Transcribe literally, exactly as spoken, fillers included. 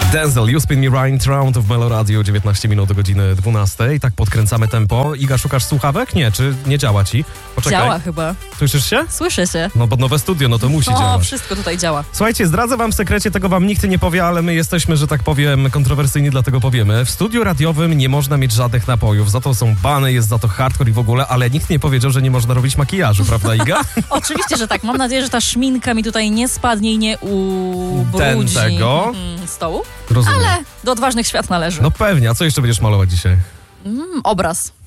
Denzel, You Spin Me Right Round w Melo Radio, dziewiętnaście minut do godziny dwunastej. I tak podkręcamy tempo. Iga, szukasz słuchawek? Nie, czy nie działa ci? Poczekaj. Działa chyba. Słyszysz się? Słyszę się. No bo nowe studio, no to musi o, działać. wszystko tutaj działa. Słuchajcie, zdradzę wam w sekrecie, tego wam nikt nie powie, ale my jesteśmy, że tak powiem, kontrowersyjni, dlatego powiemy. W studiu radiowym nie można mieć żadnych napojów, za to są bany, jest za to hardcore i w ogóle, ale nikt nie powiedział, że nie można robić makijażu, prawda, Iga? Oczywiście, że tak. Mam nadzieję, że ta szminka mi tutaj nie spadnie i nie ubrudzi Ten tego. mm, stołu. Rozumiem. Ale do odważnych świat należy. No pewnie, a co jeszcze będziesz malować dzisiaj? Mm, obraz.